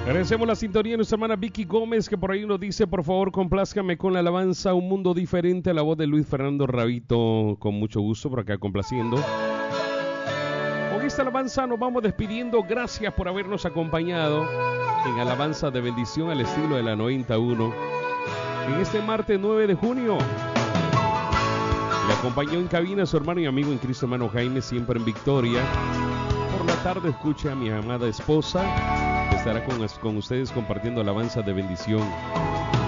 Agradecemos la sintonía de nuestra hermana Vicky Gómez, que por ahí nos dice: por favor, complázcame con la alabanza Un Mundo Diferente, a la voz de Luis Fernando Rabito. Con mucho gusto, por acá complaciendo. Con esta alabanza nos vamos despidiendo. Gracias por habernos acompañado en alabanza de bendición al estilo de la 91. En este martes 9 de junio, le acompañó en cabina su hermano y amigo en Cristo, hermano Jaime, siempre en victoria. Por la tarde escuche a mi amada esposa, que estará con ustedes compartiendo alabanza de bendición.